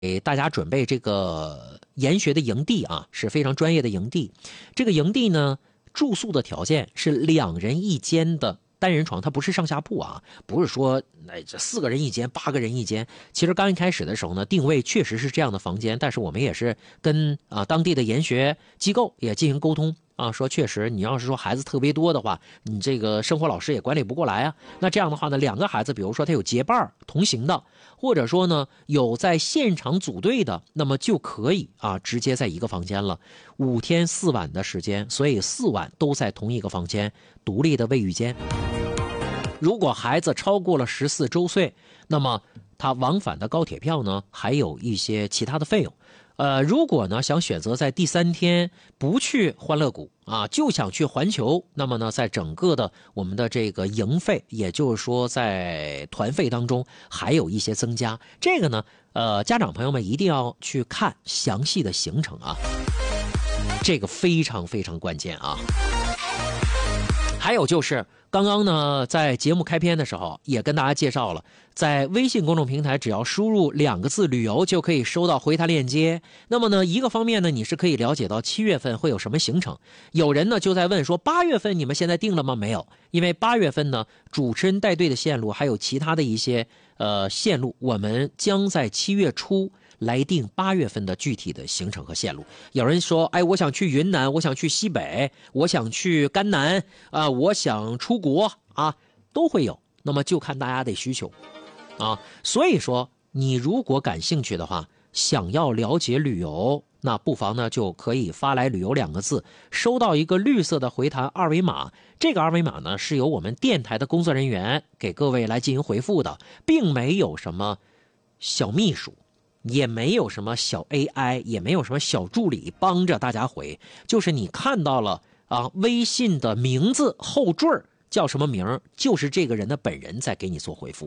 给大家准备这个研学的营地啊，是非常专业的营地。这个营地呢，住宿的条件是2人1间的单人床，它不是上下铺啊，不是说这4个人1间、8个人1间。其实刚一开始的时候呢，定位确实是这样的房间，但是我们也是跟当地的研学机构也进行沟通啊，说确实你要是说孩子特别多的话，你这个生活老师也管理不过来啊。那这样的话呢，2个孩子，比如说他有结伴同行的，或者说呢有在现场组队的，那么就可以直接在一个房间了，5天4晚的时间，所以4晚都在同一个房间，独立的卫浴间。如果孩子超过了14周岁，那么他往返的高铁票呢，还有一些其他的费用。如果呢想选择在第3天不去欢乐谷就想去环球，那么呢在整个的我们的这个营费，也就是说在团费当中还有一些增加。这个呢家长朋友们一定要去看详细的行程啊，这个非常非常关键啊。还有就是刚刚呢在节目开篇的时候也跟大家介绍了，在微信公众平台只要输入2个字旅游就可以收到回弹链接。那么呢一个方面呢，你是可以了解到7月份会有什么行程。有人呢就在问说8月份你们现在定了吗？没有，因为8月份呢主持人带队的线路还有其他的一些线路，我们将在7月初来定8月份的具体的行程和线路。有人说我想去云南，我想去西北，我想去甘南我想出国都会有，那么就看大家的需求所以说你如果感兴趣的话，想要了解旅游，那不妨呢就可以发来旅游2个字，收到一个绿色的回弹二维码。这个二维码呢是由我们电台的工作人员给各位来进行回复的，并没有什么小秘书，也没有什么小 AI， 也没有什么小助理帮着大家回，就是你看到了微信的名字后缀叫什么名，就是这个人的本人在给你做回复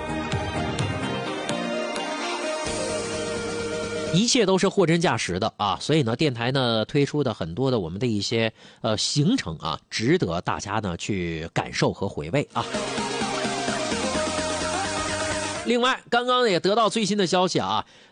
一切都是货真价实的所以呢电台呢推出的很多的我们的一些行程值得大家呢去感受和回味另外刚刚也得到最新的消息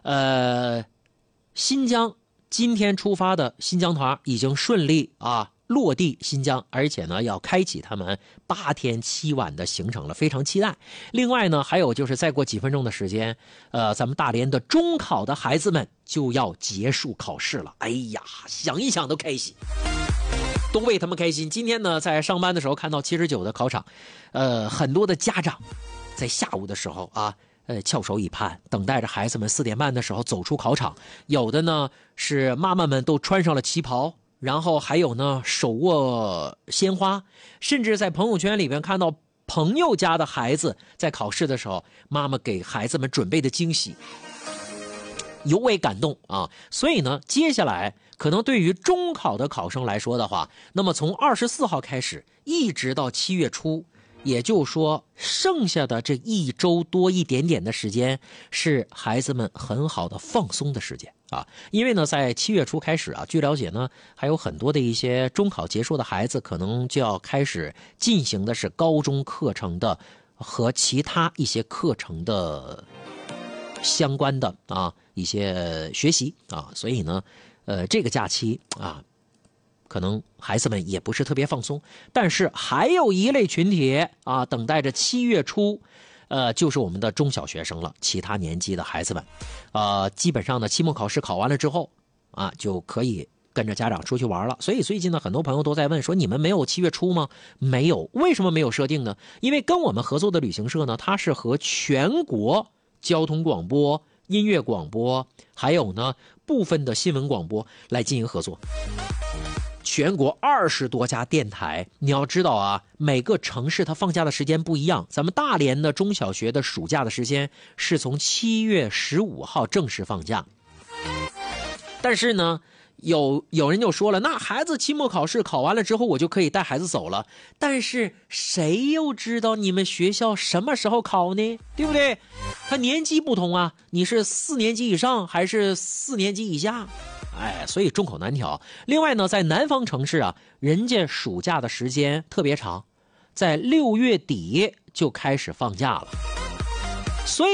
新疆今天出发的新疆团已经顺利落地新疆，而且呢要开启他们8天7晚的行程了，非常期待。另外呢还有就是再过几分钟的时间咱们大连的中考的孩子们就要结束考试了，想一想都开心，都为他们开心。今天呢在上班的时候看到79的考场很多的家长在下午的时候翘首以盼，等待着孩子们4点半的时候走出考场。有的呢是妈妈们都穿上了旗袍，然后还有呢手握鲜花，甚至在朋友圈里面看到朋友家的孩子在考试的时候，妈妈给孩子们准备的惊喜，尤为感动所以呢接下来可能对于中考的考生来说的话，那么从24号开始一直到7月初，也就是说剩下的这1周多一点点的时间是孩子们很好的放松的时间因为呢在7月初开始据了解呢还有很多的一些中考结束的孩子可能就要开始进行的是高中课程的和其他一些课程的相关的一些学习所以呢这个假期可能孩子们也不是特别放松。但是还有一类群体等待着7月初就是我们的中小学生了，其他年级的孩子们基本上呢期末考试考完了之后就可以跟着家长出去玩了。所以最近呢很多朋友都在问说你们没有7月初吗？没有。为什么没有设定呢？因为跟我们合作的旅行社呢，它是和全国交通广播、音乐广播还有呢部分的新闻广播来进行合作，全国20多家电台。你要知道每个城市它放假的时间不一样。咱们大连的中小学的暑假的时间是从7月15号正式放假，但是呢有人就说了，那孩子期末考试考完了之后我就可以带孩子走了，但是谁又知道你们学校什么时候考呢？对不对？他年级不同你是4年级以上还是4年级以下所以众口难调。另外呢在南方城市人家暑假的时间特别长，在6月底就开始放假了，所以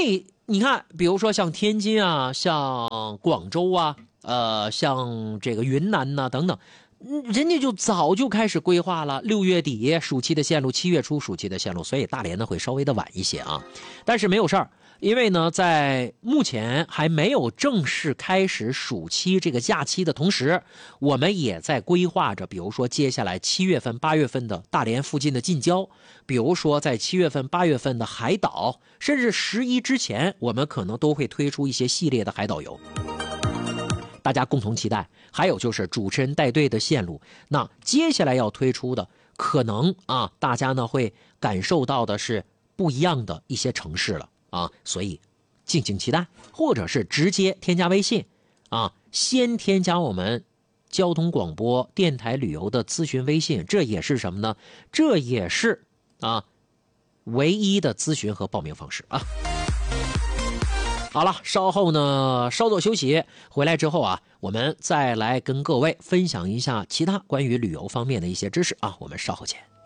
你看，比如说像天津啊，像广州啊，像这个云南呐、等等，人家就早就开始规划了，6月底暑期的线路，7月初暑期的线路，所以大连呢会稍微的晚一些啊，但是没有事儿。因为呢，在目前还没有正式开始暑期这个假期的同时，我们也在规划着，比如说接下来7月份、8月份的大连附近的近郊，比如说在7月份、8月份的海岛，甚至11之前，我们可能都会推出一些系列的海岛游，大家共同期待。还有就是主持人带队的线路，那接下来要推出的，可能啊，大家呢会感受到的是不一样的一些城市了。所以敬请期待，或者是直接添加微信先添加我们交通广播电台旅游的咨询微信，这也是什么呢？这也是唯一的咨询和报名方式啊。好了，稍后呢稍作休息，回来之后我们再来跟各位分享一下其他关于旅游方面的一些知识我们稍后见。